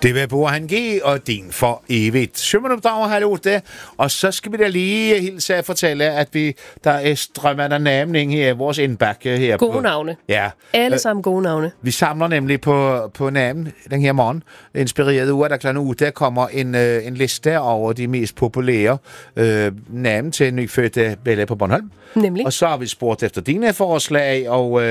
Det vil Bo han G og din for evigt. 7 minutter halv det, og så skal vi da lige hilse at fortælle, at der er strømmer der navning her i vores indbakke her. Gode navne. Ja. Alle sammen gode navne. Vi samler nemlig på navn den her morgen. Inspireret ud af, der klokken 8 der kommer en liste over de mest populære navn til nyfødte bella på Bornholm. Nemlig. Og så har vi spurgt efter dine forslag, og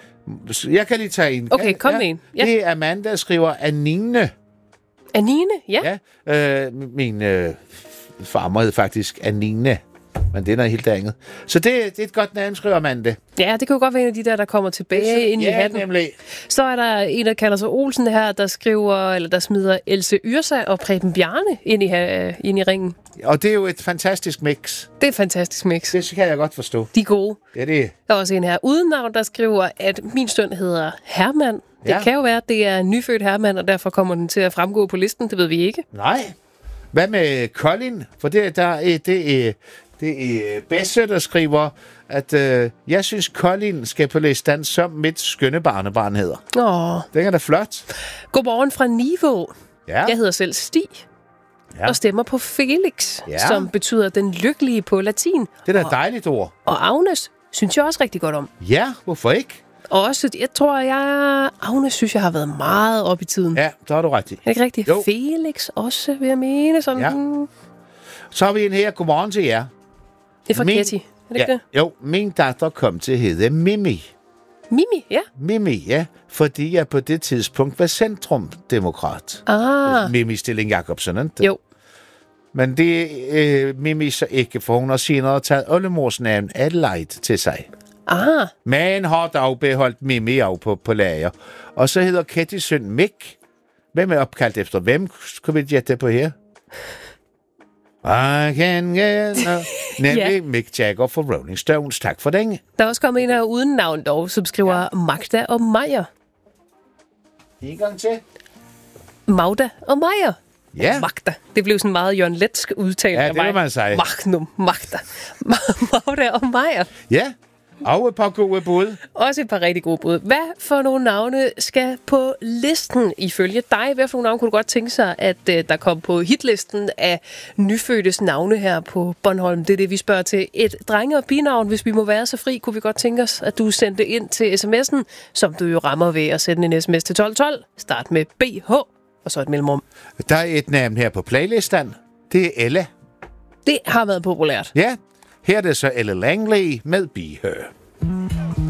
jeg kan lige tage en. Okay, kom med en. Ja. Det er Amanda, der skriver Anine. Anine, ja. Ja, min farmor hed faktisk Anine, men det er noget helt andet. Så det er et godt navn, skriver Amanda. Ja, det kan jo godt være en af de der kommer tilbage ind i hatten. Nemlig. Så er der en, der kalder sig Olsen her, der smider Else Yrsa og Preben Bjarne ind i ringen. Og det er jo et fantastisk mix. Det er et fantastisk mix. Det kan jeg godt forstå. De er gode. Ja, det er. Der er også en her uden navn, der skriver, at min søn hedder Herman. Det kan jo være, at det er en nyfødt Herman, og derfor kommer den til at fremgå på listen. Det ved vi ikke. Nej. Hvad med Colin? For det er Besse, der skriver, at jeg synes, Colin skal på listen, som mit skønne barnebarn hedder. Det er da flot. Godmorgen fra Niveau. Ja. Jeg hedder selv Stig. Ja. Og stemmer på Felix, som betyder den lykkelige på latin. Det er da et dejligt ord. Og Agnes synes jeg også rigtig godt om. Ja, hvorfor ikke? Og også, jeg tror, Agnes synes, jeg har været meget op i tiden. Ja, der har du ret i. Er det ikke rigtigt? Jo. Felix også, vil jeg mene. Sådan. Ja. Så har vi en her. Godmorgen til jer. Det er fra Ketty. Er det ikke det? Jo, min datter kom til at hedde Mimi. Mimi, ja. Mimi, ja. Fordi jeg på det tidspunkt var centrumdemokrat. Mimi Stilling Jacobsen, ikke? Jo. Men det Mimi så ikke, for hun har senere taget oldemors navn Adelaide til sig. Men har dog beholdt Mimi af på lager. Og så hedder Kettys søn Mick. Hvem er opkaldt efter hvem? Skulle vi gætte på her? Nemlig Mick Jagger for Rolling Stones. Tak for den. Der er også kommet en her uden navn dog, som skriver Magda og Maja. En gang til. Magda og Maja. Ja. Magda. Det blev sådan meget Jørgen Letsk udtalt af mig. Ja, det vil man sige. Magnum, Magda. Magda og Maja. Ja, og et par gode bud. Også et par rigtig gode bud. Hvad for nogle navne skal på listen ifølge dig? Hvad for nogle navne kunne du godt tænke sig, at der kom på hitlisten af nyfødtes navne her på Bornholm? Det er det, vi spørger til. Et drenge- og pigenavn, hvis vi må være så fri, kunne vi godt tænke os, at du sendte ind til sms'en, som du jo rammer ved at sende en sms til 1212. Start med BH, og så et mellemrum. Der er et navn her på playlisten. Det er Elle. Det har været populært. Ja, her er det så Elle Langley med Be Her.